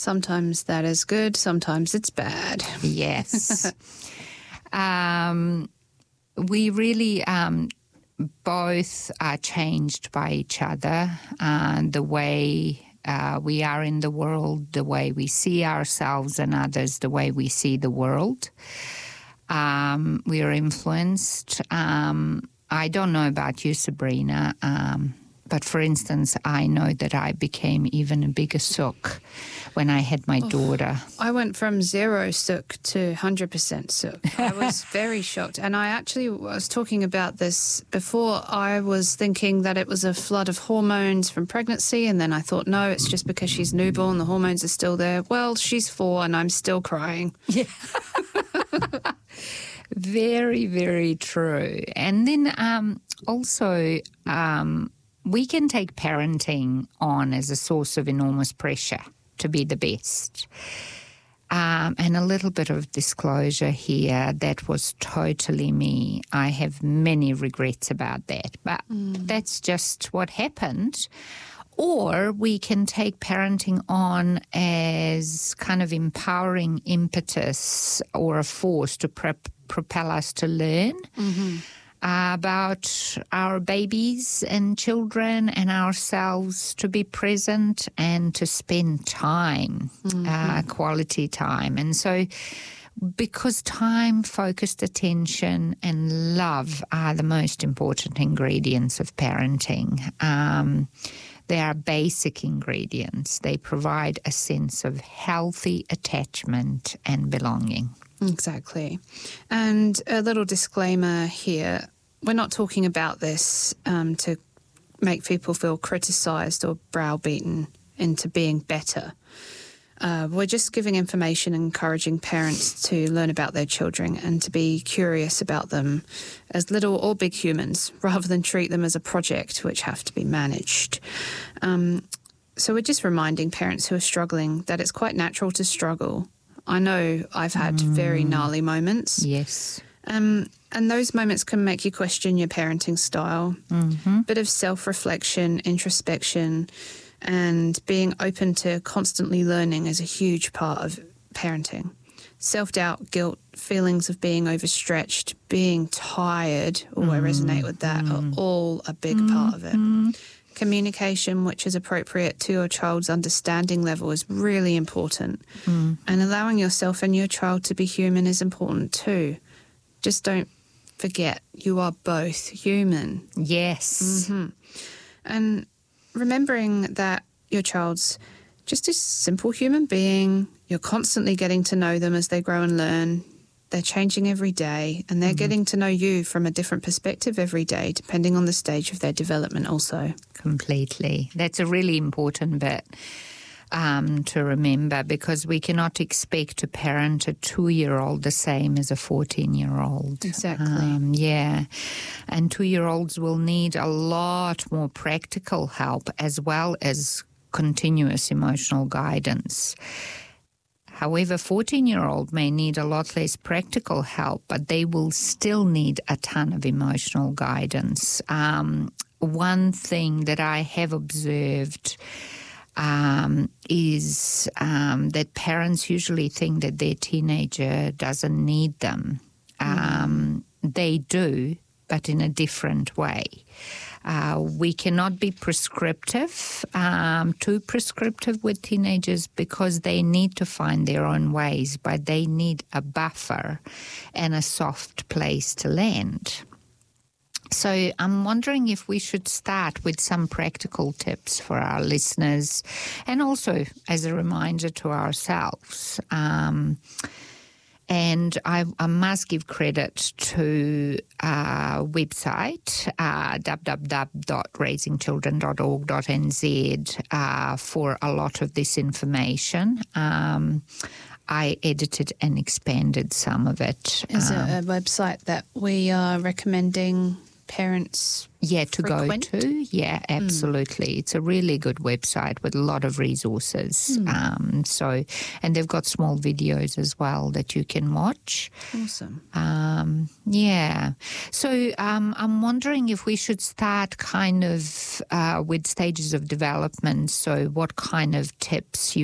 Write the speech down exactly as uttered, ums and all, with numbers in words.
Sometimes that is good, sometimes it's bad. Yes. um, we really um, both are changed by each other, uh, the way uh, we are in the world, the way we see ourselves and others, the way we see the world. Um, we are influenced. Um, I don't know about you, Sabrina, um, but for instance, I know that I became even a bigger sook when I had my oh, daughter. I went from zero sook to one hundred percent sook. I was very shocked. And I actually was talking about this before. I was thinking that it was a flood of hormones from pregnancy. And then I thought, no, it's just because she's newborn. The hormones are still there. Well, she's four and I'm still crying. Yeah. Very, very true. And then um, also... Um, we can take parenting on as a source of enormous pressure to be the best. Um, and a little bit of disclosure here, that was totally me. I have many regrets about that, but mm. that's just what happened. Or we can take parenting on as kind of empowering impetus or a force to prep, propel us to learn. Mm-hmm. Uh, about our babies and children and ourselves, to be present and to spend time, mm-hmm. uh, quality time. And so because time, focused attention and love are the most important ingredients of parenting. Um, they are basic ingredients. They provide a sense of healthy attachment and belonging. Exactly. And a little disclaimer here. We're not talking about this um, to make people feel criticised or browbeaten into being better. Uh, we're just giving information and encouraging parents to learn about their children and to be curious about them as little or big humans, rather than treat them as a project which have to be managed. Um, so we're just reminding parents who are struggling that it's quite natural to struggle. I know I've had mm. very gnarly moments. Yes. Um, and those moments can make you question your parenting style. Mm-hmm. Bit of self-reflection, introspection, and being open to constantly learning is a huge part of parenting. Self-doubt, guilt, feelings of being overstretched, being tired, oh, mm-hmm. I resonate with that, mm-hmm. are all a big mm-hmm. part of it. Communication, which is appropriate to your child's understanding level, is really important. Mm. And allowing yourself and your child to be human is important too. Just don't forget, you are both human. Yes. Mm-hmm. And remembering that your child's just a simple human being, you're constantly getting to know them as they grow and learn. They're changing every day, and they're mm-hmm. getting to know you from a different perspective every day, depending on the stage of their development also. Completely. That's a really important bit. Um, to remember, because we cannot expect to parent a two-year-old the same as a fourteen-year-old. Exactly. Um, yeah. And two-year-olds will need a lot more practical help as well as continuous emotional guidance. However, fourteen-year-old may need a lot less practical help, but they will still need a ton of emotional guidance. Um, one thing that I have observed Um, is um, that parents usually think that their teenager doesn't need them. Um, mm. They do, but in a different way. Uh, we cannot be prescriptive, um, too prescriptive with teenagers, because they need to find their own ways, but they need a buffer and a soft place to land. So I'm wondering if we should start with some practical tips for our listeners, and also as a reminder to ourselves. Um, and I, I must give credit to our website, uh, w w w dot raising children dot org dot n z, uh, for a lot of this information. Um, I edited and expanded some of it. Is um, it a website that we are recommending parents yeah to frequent? go to? Yeah, absolutely. Mm. It's a really good website with a lot of resources. Mm. Um, so, and they've got small videos as well that you can watch. Awesome. Um, yeah. So um, I'm wondering if we should start kind of uh, with stages of development. So what kind of tips you